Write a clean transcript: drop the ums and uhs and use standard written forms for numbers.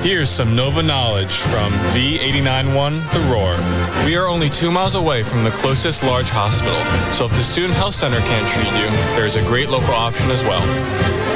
Here's some Nova knowledge from V89.1 The Roar. We are only 2 miles away from the closest large hospital, so if the Student Health Center can't treat you, there is a great local option as well.